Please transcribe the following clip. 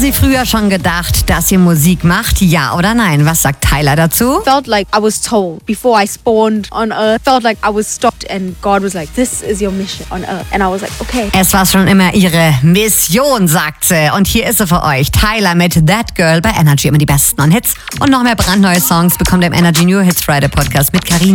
Sie früher schon gedacht, dass sie Musik macht? Ja oder nein? Was sagt Tyler dazu? Felt like I was told before I spawned on Earth. Felt like I was stopped and God was like, this is your mission on Earth. And I was like, okay. Es war schon immer ihre Mission, sagt sie. Und hier ist sie für euch. Tyler mit That Girl bei Energy. Immer die besten Hits. Und noch mehr brandneue Songs bekommt ihr im Energy New Hits Friday Podcast mit Carina.